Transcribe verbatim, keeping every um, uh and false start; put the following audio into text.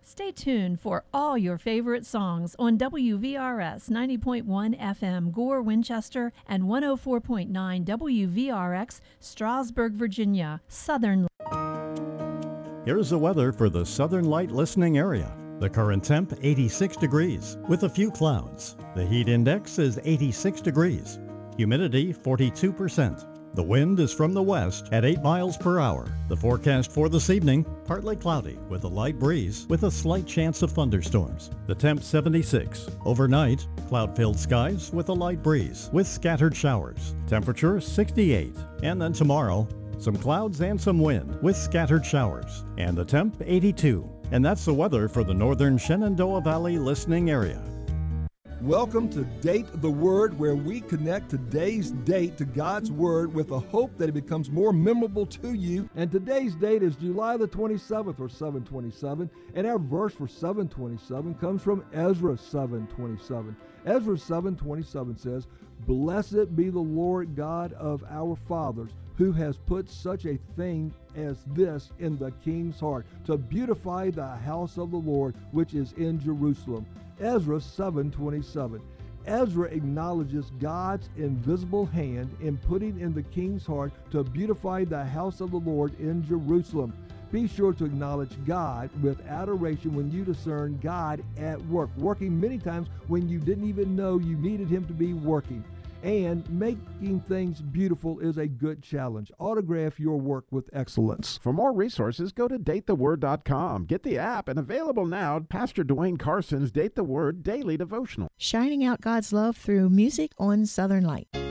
Stay tuned for all your favorite songs on W V R S ninety point one F M Gore, Winchester, and one oh four point nine W V R X Strasburg, Virginia, Southern. Here's the weather for the Southern Light listening area. The current temp, eighty-six degrees, with a few clouds. The heat index is eighty-six degrees. Humidity, forty-two percent. The wind is from the west at eight miles per hour. The forecast for this evening, partly cloudy with a light breeze with a slight chance of thunderstorms. The temp seventy-six. Overnight, cloud-filled skies with a light breeze with scattered showers. Temperature sixty-eight. And then tomorrow, some clouds and some wind with scattered showers. And the temp eighty-two. And that's the weather for the northern Shenandoah Valley listening area. Welcome to Date the Word, where we connect today's date to God's Word with the hope that it becomes more memorable to you. And today's date is July the twenty-seventh, or seven twenty-seven, and our verse for seven twenty-seven comes from Ezra seven twenty-seven. Ezra seven twenty-seven says, "Blessed be the Lord God of our fathers, who has put such a thing as this in the king's heart, to beautify the house of the Lord, which is in Jerusalem." Ezra seven twenty-seven. Ezra acknowledges God's invisible hand in putting in the king's heart to beautify the house of the Lord in Jerusalem. Be sure to acknowledge God with adoration when you discern God at work, working many times when you didn't even know you needed him to be working. And making things beautiful is a good challenge. Autograph your work with excellence. For more resources, go to date the word dot com. Get the app, and available now, Pastor Dwayne Carson's Date the Word Daily Devotional. Shining out God's love through music on Southern Light.